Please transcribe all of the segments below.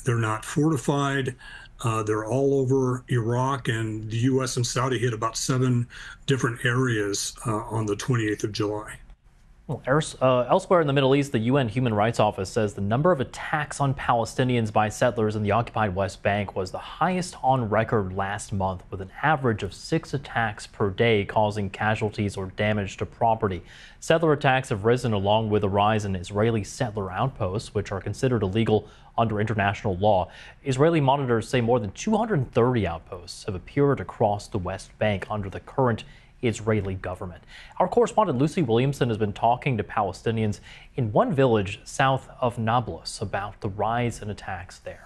They're not fortified. They're all over Iraq, and the U.S. and Saudi hit about 7 different areas on the 28th of July. Well, elsewhere in the Middle East, the UN Human Rights Office says the number of attacks on Palestinians by settlers in the occupied West Bank was the highest on record last month, with an average of 6 attacks per day, causing casualties or damage to property. Settler attacks have risen along with a rise in Israeli settler outposts, which are considered illegal under international law. Israeli monitors say more than 230 outposts have appeared across the West Bank under the current Israeli government. Our correspondent Lucy Williamson has been talking to Palestinians in one village south of Nablus about the rise in attacks there.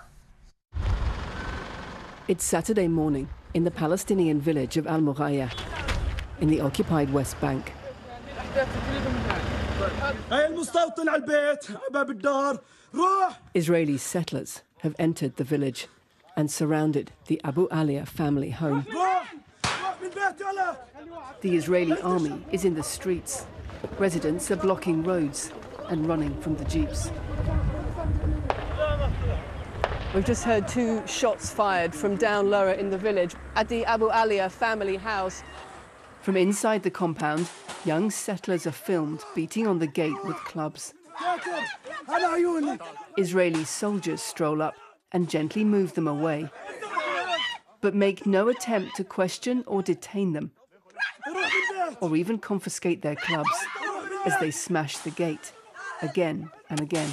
It's Saturday morning in the Palestinian village of Al Mughayyah in the occupied West Bank. Israeli settlers have entered the village and surrounded the Abu Alia family home. The Israeli army is in the streets. Residents are blocking roads and running from the jeeps. We've just heard 2 shots fired from down lower in the village at the Abu Alia family house. From inside the compound, young settlers are filmed beating on the gate with clubs. Israeli soldiers stroll up and gently move them away, but make no attempt to question or detain them, or even confiscate their clubs as they smash the gate again and again.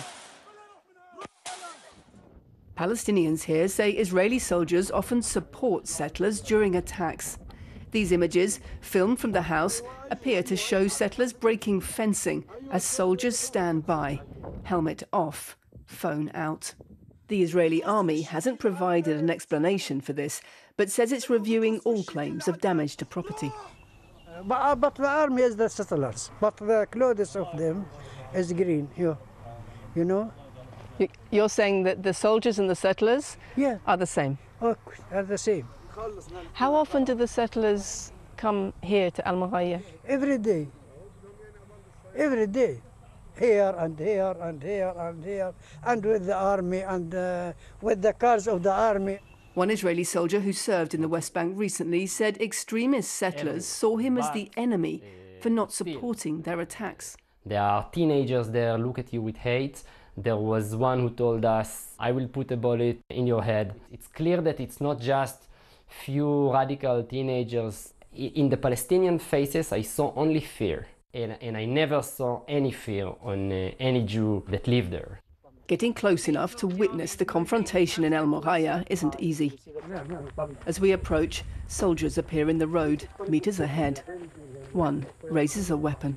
Palestinians here say Israeli soldiers often support settlers during attacks. These images, filmed from the house, appear to show settlers breaking fencing as soldiers stand by, helmet off, phone out. The Israeli army hasn't provided an explanation for this, but says it's reviewing all claims of damage to property. But the army is the settlers, but the clothes of them is green, you know? You're saying that the soldiers and the settlers are the same? Oh, are the same. How often do the settlers come here to Al Mughayyah? Every day. Every day. Here and here and here and here, and with the army and with the cars of the army. One Israeli soldier who served in the West Bank recently said extremist settlers saw him as the enemy for not supporting their attacks. There are teenagers there, look at you with hate. There was one who told us, I will put a bullet in your head. It's clear that it's not just few radical teenagers. In the Palestinian faces, I saw only fear. And I never saw any fear on any Jew that lived there. Getting close enough to witness the confrontation in Al Mughayyah isn't easy. As we approach, soldiers appear in the road, meters ahead. One raises a weapon.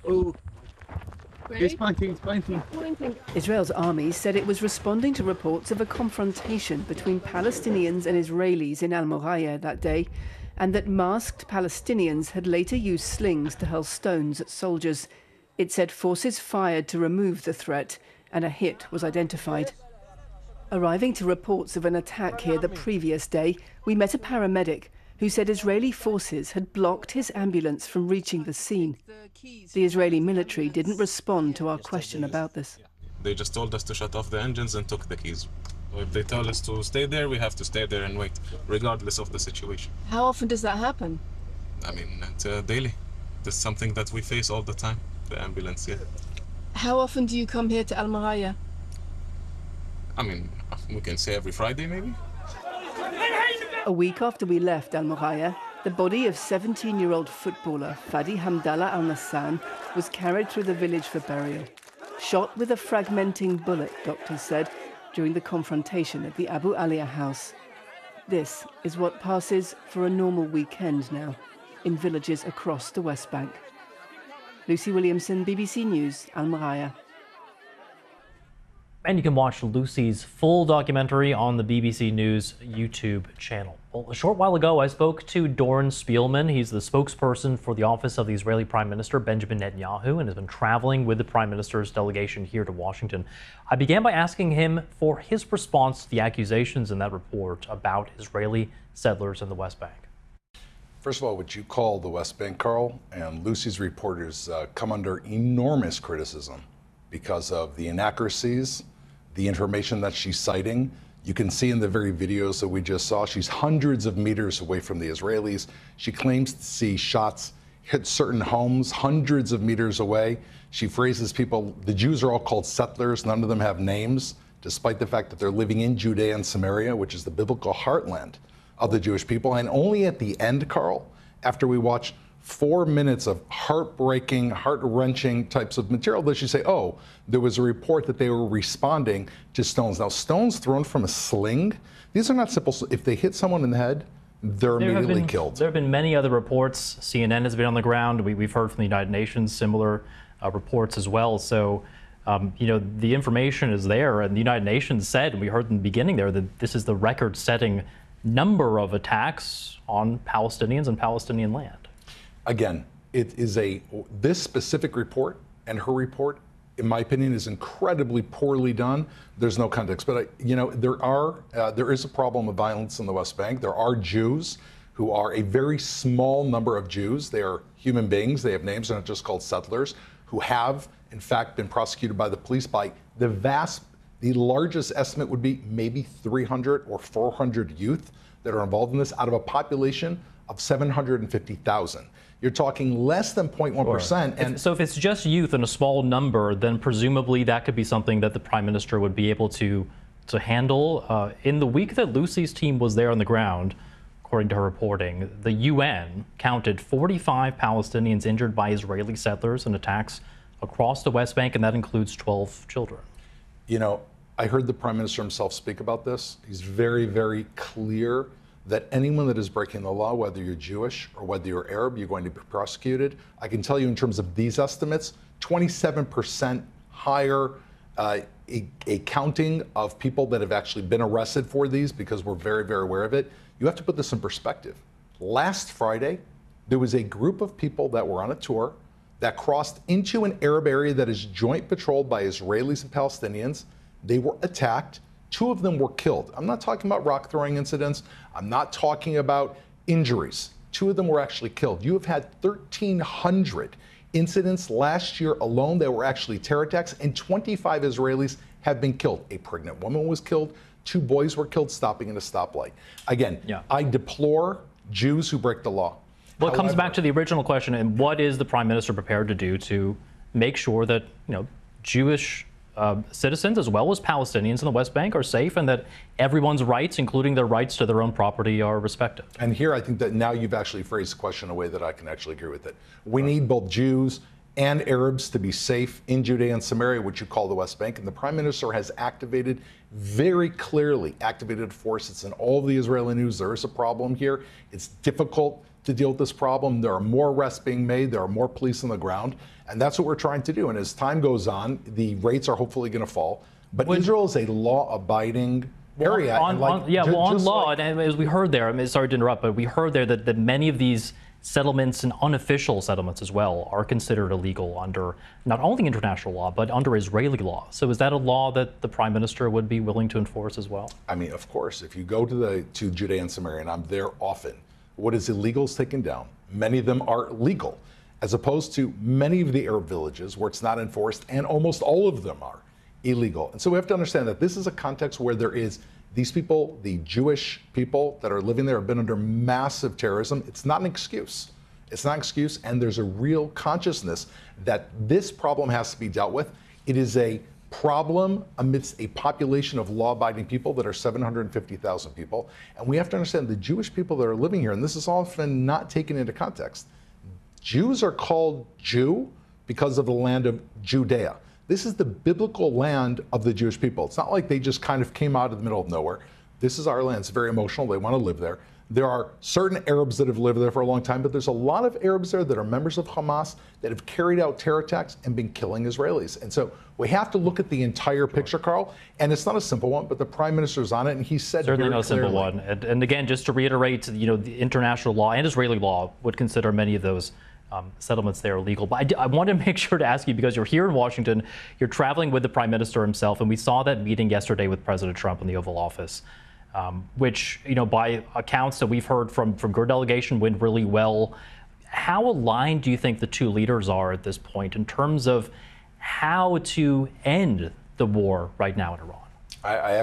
He's pointing. Israel's army said it was responding to reports of a confrontation between Palestinians and Israelis in Al Mughayyah that day, and that masked Palestinians had later used slings to hurl stones at soldiers. It said forces fired to remove the threat, and a hit was identified. Arriving to reports of an attack here the previous day, we met a paramedic who said Israeli forces had blocked his ambulance from reaching the scene. The Israeli military didn't respond to our question about this. They just told us to shut off the engines and took the keys. If they tell us to stay there, we have to stay there and wait, regardless of the situation. How often does that happen? I mean, it's daily. This is something that we face all the time, the ambulance, yeah. How often do you come here to Al Mughayyah? I mean, we can say every Friday, maybe. A week after we left Al Mughayyah, the body of 17-year-old footballer Fadi Hamdallah Al Nassan was carried through the village for burial. Shot with a fragmenting bullet, doctors said, during the confrontation at the Abu Alia house. This is what passes for a normal weekend now in villages across the West Bank. Lucy Williamson, BBC News, Al Mughayyah. And you can watch Lucy's full documentary on the BBC News YouTube channel. Well, a short while ago, I spoke to Doron Spielman. He's the spokesperson for the office of the Israeli Prime Minister, Benjamin Netanyahu, and has been traveling with the Prime Minister's delegation here to Washington. I began by asking him for his response to the accusations in that report about Israeli settlers in the West Bank. First of all, what you call the West Bank, Carl, and Lucy's reporters come under enormous criticism because of the inaccuracies, the information that she's citing You can see in the very videos that we just saw, she's hundreds of meters away from the Israelis. She claims to see shots hit certain homes hundreds of meters away. She phrases people, the Jews are all called settlers, none of them have names, despite the fact that they're living in Judea and Samaria, which is the biblical heartland of the Jewish people. And only at the end, Carl, after we watch 4 minutes of heartbreaking, heart-wrenching types of material, does she say, oh, there was a report that they were responding to stones. Now, stones thrown from a sling, these are not simple. If they hit someone in the head, they're immediately killed. There have been many other reports. CNN has been on the ground. We've heard from the United Nations similar reports as well. So, you know, the information is there, and the United Nations said, and we heard in the beginning there, that this is the record-setting number of attacks on Palestinians and Palestinian land. Again, it is this specific report and her report, in my opinion, is incredibly poorly done. There's no context, but you know, there is a problem of violence in the West Bank. There are Jews who are a very small number of Jews. They are human beings. They have names. They're not just called settlers, who have, in fact, been prosecuted by the police by the largest estimate would be maybe 300 or 400 youth that are involved in this out of a population of 750,000. You're talking less than 0.1%. And so if it's just youth and a small number, then presumably that could be something that the Prime Minister would be able to handle. In the week that Lucy's team was there on the ground, according to her reporting, the UN counted 45 Palestinians injured by Israeli settlers in attacks across the West Bank, and that includes 12 children. You know, I heard the Prime Minister himself speak about this. He's very, very clear that anyone that is breaking the law, whether you're Jewish or whether you're Arab, you're going to be prosecuted. I can tell you in terms of these estimates, 27% higher a counting of people that have actually been arrested for these, because we're very, very aware of it. You have to put this in perspective. Last Friday, there was a group of people that were on a tour that crossed into an Arab area that is joint patrolled by Israelis and Palestinians. They were attacked. 2 of them were killed. I'm not talking about rock throwing incidents. I'm not talking about injuries. 2 of them were actually killed. You have had 1,300 incidents last year alone that were actually terror attacks, and 25 Israelis have been killed. A pregnant woman was killed. 2 boys were killed stopping at a stoplight. Again, I deplore Jews who break the law. Well, it comes back to the original question, and what is the Prime Minister prepared to do to make sure that, you know, Jewish citizens as well as Palestinians in the West Bank are safe, and that everyone's rights, including their rights to their own property, are respected? And here I think that now you've actually phrased the question in a way that I can actually agree with it. We need both Jews and Arabs to be safe in Judea and Samaria, which you call the West Bank. And the Prime Minister has very clearly activated force. It's in all the Israeli news. There is a problem here. It's difficult to deal with this problem. There are more arrests being made. There are more police on the ground. And that's what we're trying to do. And as time goes on, the rates are hopefully going to fall. But Israel is a law-abiding area. On law, and as we heard there, I mean, sorry to interrupt, but we heard there that many of these settlements and unofficial settlements as well are considered illegal under not only international law, but under Israeli law. So is that a law that the Prime Minister would be willing to enforce as well? I mean, of course, if you go to Judea and Samaria, and I'm there often, what is illegal is taken down. Many of them are legal, as opposed to many of the Arab villages where it's not enforced, and almost all of them are illegal. And so we have to understand that this is a context where there is these people, the Jewish people that are living there, have been under massive terrorism. It's not an excuse. It's not an excuse, and there's a real consciousness that this problem has to be dealt with. It is a problem amidst a population of law-abiding people that are 750,000 people. And we have to understand the Jewish people that are living here, and this is often not taken into context. Jews are called Jew because of the land of Judea. This is the biblical land of the Jewish people. It's not like they just kind of came out of the middle of nowhere. This is our land. It's very emotional. They want to live there. There are certain Arabs that have lived there for a long time, but there's a lot of Arabs there that are members of Hamas that have carried out terror attacks and been killing Israelis. And so we have to look at the entire picture, Carl, and it's not a simple one, but the Prime Minister's on it, and he said certainly very no clearly, simple one. And again, just to reiterate, you know, the international law and Israeli law would consider many of those settlements there illegal. But I want to make sure to ask you, because you're here in Washington, you're traveling with the Prime Minister himself, and we saw that meeting yesterday with President Trump in the Oval Office, which, you know, by accounts that we've heard from your delegation, went really well. How aligned do you think the two leaders are at this point in terms of how to end the war right now in Iran? I